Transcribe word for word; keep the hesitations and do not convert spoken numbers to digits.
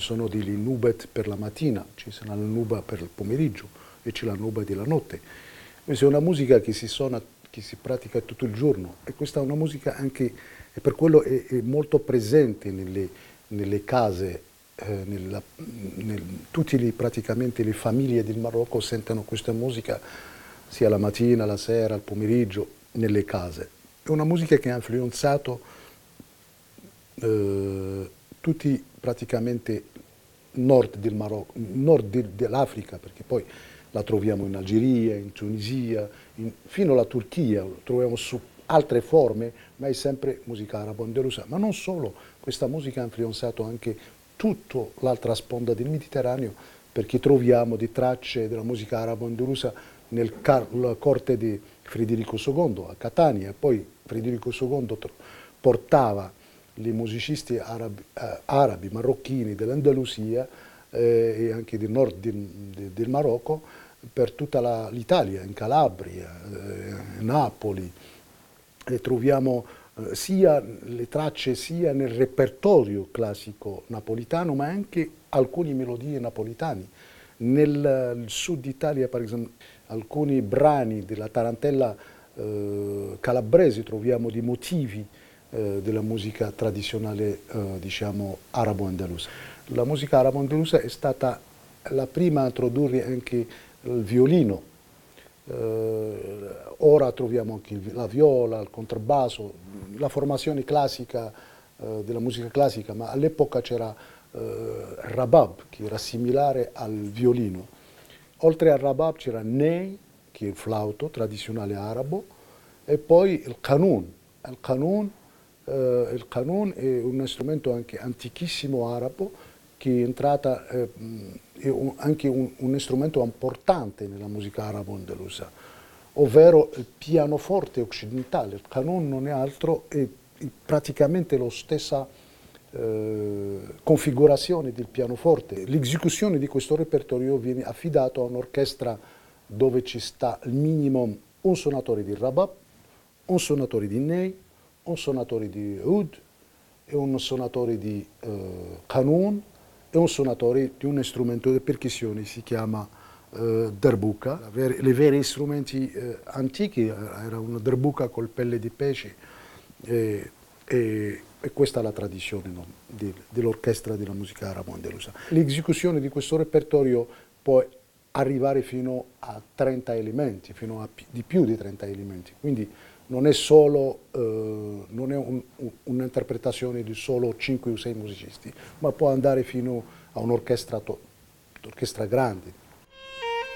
sono delle nubet per la mattina, ci sarà la nuba per il pomeriggio e c'è la nuba della notte. Questa è una musica che si suona, che si pratica tutto il giorno e questa è una musica anche, e per quello è, è molto presente nelle, nelle case, eh, nella, nel, tutte le, praticamente le famiglie del Marocco sentono questa musica sia la mattina, la sera, il pomeriggio, nelle case. È una musica che ha influenzato eh, tutti praticamente nord del Marocco, nord de, dell'Africa, perché poi la troviamo in Algeria, in Tunisia, in, fino alla Turchia, la troviamo su altre forme, ma è sempre musica arabo-andalusa. Ma non solo, questa musica ha influenzato anche tutta l'altra sponda del Mediterraneo, perché troviamo delle tracce della musica arabo-andalusa nella corte di Federico secondo a Catania, e poi Federico secondo portava i musicisti arabi, eh, arabi marocchini dell'Andalusia eh, e anche del nord del, del Marocco per tutta l'Italia, in Calabria, eh, Napoli. E troviamo eh, sia le tracce sia nel repertorio classico napolitano, ma anche alcune melodie napolitane. Nel sud Italia, per esempio, alcuni brani della tarantella eh, calabrese troviamo dei motivi eh, della musica tradizionale, eh, diciamo, arabo-andalusa. La musica arabo-andalusa è stata la prima a introdurre anche il violino. Eh, ora troviamo anche la viola, il contrabbasso, la formazione classica eh, della musica classica, ma all'epoca c'era eh, il rabab, che era similare al violino. Oltre al rabab c'era ney, che è il flauto tradizionale arabo, e poi il qanun. Il qanun, eh, il qanun è un strumento anche antichissimo arabo, che è entrata, eh, è un, anche un, un strumento importante nella musica arabo-andalusa, ovvero il pianoforte occidentale. Il qanun non è altro, è praticamente la stessa eh, configurazione del pianoforte. L'esecuzione di questo repertorio viene affidato a un'orchestra dove ci sta il minimo un suonatore di rabab, un suonatore di ney, un suonatore di oud e un suonatore di eh, qanun e un suonatore di un strumento di percussione, si chiama eh, darbuka. I veri strumenti eh, antichi era una darbuka col pelle di pesce e, e, e questa è la tradizione, no, dell'orchestra della musica arabo-andalusa. L'esecuzione di questo repertorio può arrivare fino a trenta elementi, fino a di più di trenta elementi, quindi non è solo eh, non è un, un, un'interpretazione di solo cinque o sei musicisti, ma può andare fino a un'orchestra grande.